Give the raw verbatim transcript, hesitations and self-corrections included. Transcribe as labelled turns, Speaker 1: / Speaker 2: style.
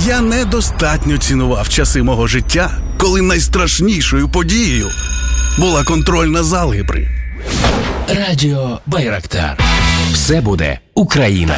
Speaker 1: Я недостатньо цінував часи мого життя, коли найстрашнішою подією була контрольна з алгебри.
Speaker 2: Радіо Байрактар. Все буде Україна.